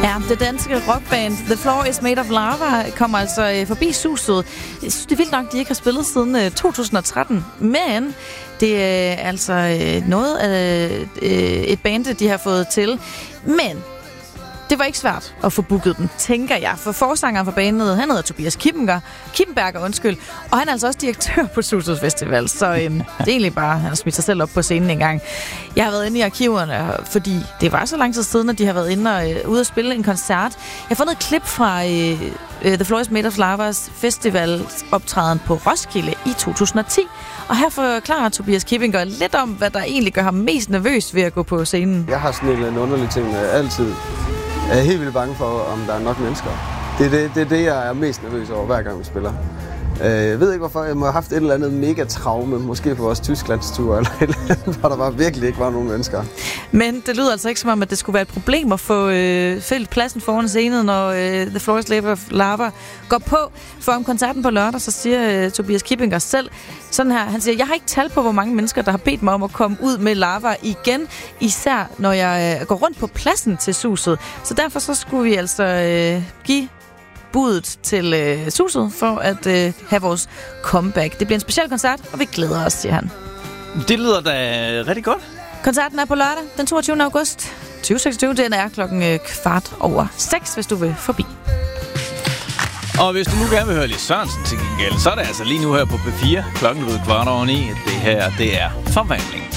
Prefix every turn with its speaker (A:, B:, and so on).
A: Ja, det danske rockband The Floor is Made of Lava kommer altså forbi Suset. Jeg synes, det er vildt nok, de ikke har spillet siden 2013. Men det er altså noget af et band, de har fået til. Men det var ikke svært at få booket dem, tænker jeg. For forsangeren for bandet, han hedder Tobias Kippenberger, og han er altså også direktør på Suset Festival. Så det er egentlig bare, han har smidt sig selv op på scenen en gang. Jeg har været inde i arkiverne, fordi det var så lang tid siden, at de har været inde og ude at spille en koncert. Jeg har fundet et klip fra The Floor is Made of Lavas festivaloptræden på Roskilde i 2010. Og her forklarer Tobias Kippenberger lidt om, hvad der egentlig gør ham mest nervøs ved at gå på scenen.
B: Jeg har sådan en underlig ting, jeg altid er helt vildt bange for, om der er nok mennesker. Det er det, jeg er mest nervøs over, hver gang vi spiller. Jeg ved ikke hvorfor, jeg må have haft et eller andet mega-traume, måske på vores Tysklandstur, eller et eller andet, hvor der virkelig ikke var nogen mennesker.
A: Men det lyder altså ikke som om, at det skulle være et problem at få fældt pladsen foran scenen, når The Floor is Made of Lava går på. For om koncerten på lørdag, så siger Tobias Kippenberger selv sådan her. Han siger, jeg har ikke tal på, hvor mange mennesker, der har bedt mig om at komme ud med Lava igen, især når jeg går rundt på pladsen til Suset. Så derfor så skulle vi altså give budet til Suset for at have vores comeback. Det bliver en speciel koncert, og vi glæder os, siger han.
C: Det lyder da rigtig godt.
A: Koncerten er på lørdag, den 22. august 2026. Den er 6:15, hvis du vil forbi.
C: Og hvis du nu gerne vil høre Lis Sørensen til gengæld, så er det altså lige nu her på P4. Klokken lød 9:15. Det her, det er Forvandling.